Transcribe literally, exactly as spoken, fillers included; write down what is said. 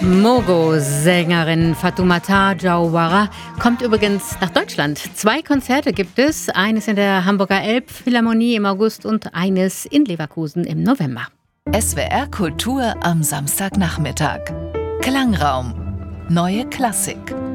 Mogo-Sängerin Fatoumata Diawara kommt übrigens nach Deutschland. Zwei Konzerte gibt es, eines in der Hamburger Elbphilharmonie im August und eines in Leverkusen im November. S W R Kultur am Samstagnachmittag. Klangraum. Neue Klassik.